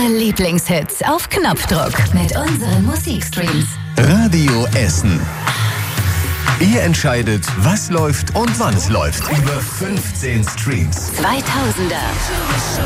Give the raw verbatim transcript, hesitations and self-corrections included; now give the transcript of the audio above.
Eure Lieblingshits auf Knopfdruck mit unseren Musikstreams. Radio Essen. Ihr entscheidet, was läuft und wann es läuft. Über fünfzehn Streams. zweitausender.